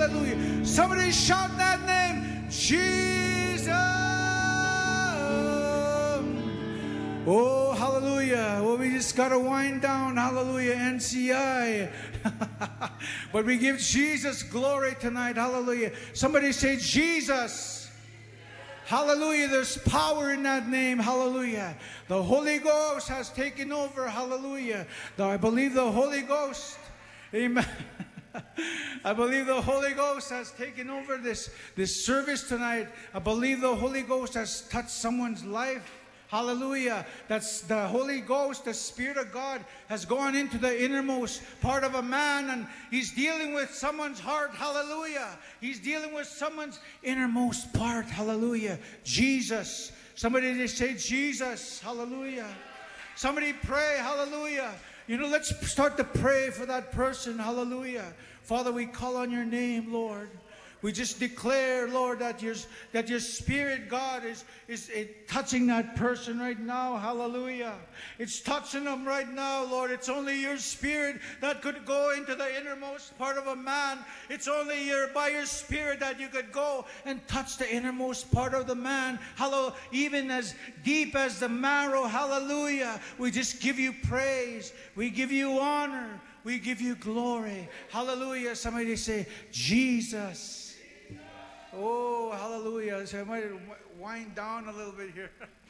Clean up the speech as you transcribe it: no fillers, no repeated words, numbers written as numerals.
Hallelujah. Somebody shout that name, Jesus. Oh, hallelujah. Well, we just got to wind down. Hallelujah, NCI. But we give Jesus glory tonight. Hallelujah. Somebody say Jesus. Hallelujah. There's power in that name. Hallelujah. The Holy Ghost has taken over. Hallelujah. I believe the Holy Ghost. Amen. I believe the Holy Ghost has taken over this service tonight. I believe the Holy Ghost has touched someone's life. Hallelujah. That's the Holy Ghost, the Spirit of God has gone into the innermost part of a man, and He's dealing with someone's heart. Hallelujah. He's dealing with someone's innermost part. Hallelujah. Jesus. Somebody just say Jesus. Hallelujah. Somebody pray. Hallelujah. You know, let's start to pray for that person. Hallelujah. Father, we call on your name, Lord. We just declare, Lord, that your Spirit, God, is touching that person right now. Hallelujah. It's touching them right now, Lord. It's only your Spirit that could go into the innermost part of a man. It's only by your Spirit that you could go and touch the innermost part of the man. Hallelujah. Even as deep as the marrow. Hallelujah. We just give you praise. We give you honor. We give you glory. Hallelujah. Somebody say, Jesus. Oh, hallelujah. So I might wind down a little bit here.